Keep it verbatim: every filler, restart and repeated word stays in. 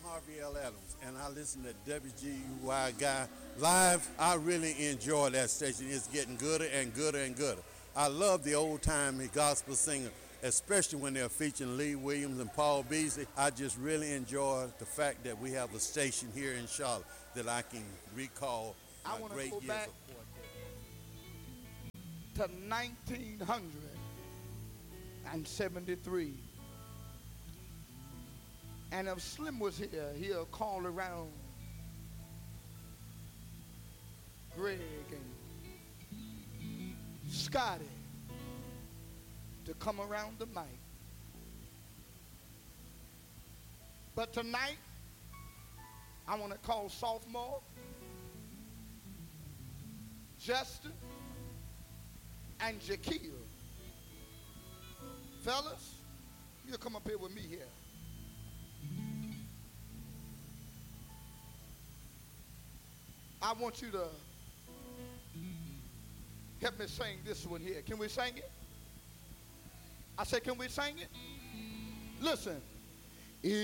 Harvey L. Adams, and I listen to W G Y Guy live. I really enjoy that station. It's getting gooder and gooder and gooder. I love the old time gospel singer, especially when they're featuring Lee Williams and Paul Beasley. I just really enjoy the fact that we have a station here in Charlotte that I can recall I my want to great go years back of quartet. to nineteen seventy-three. And if Slim was here, he'll call around Greg and Scotty to come around the mic. But tonight, I want to call sophomore Justin and Jaquil. Fellas, you come up here with me here. I want you to help me sing this one here. Can we sing it? I said, can we sing it? Listen.